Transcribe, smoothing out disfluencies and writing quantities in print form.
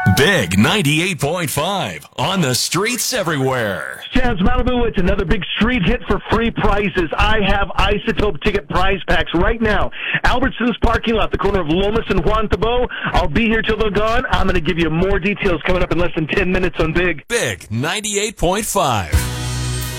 Big 98.5 on the streets everywhere. Jazz Malibu, it's another big street hit for free prizes. I have Isotope ticket prize packs right now. Albertsons parking lot, the corner of Lomas and Juan Tabo. I'll be here till they're gone. I'm going to give you more details coming up in less than 10 minutes on Big. Big 98.5.